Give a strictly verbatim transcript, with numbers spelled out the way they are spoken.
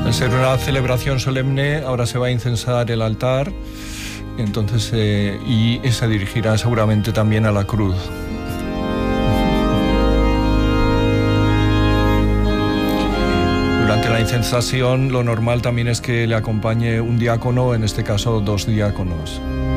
Al ser una celebración solemne, ahora se va a incensar el altar, entonces, eh, y, y se dirigirá seguramente también a la cruz. Durante la incensación, lo normal también es que le acompañe un diácono, en este caso dos diáconos.